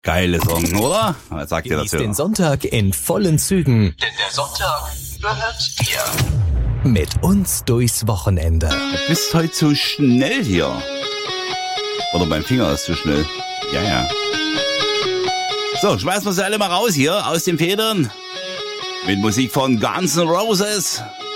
Geile Song, oder? Was sagt ihr Genießt dazu? den Sonntag in vollen Zügen. Denn der Sonntag gehört dir. Mit uns durchs Wochenende. Du bist heute so schnell hier. Oder mein Finger ist zu schnell. Ja. So, schmeißen wir sie alle mal raus hier aus den Federn. Mit Musik von Guns N' Roses.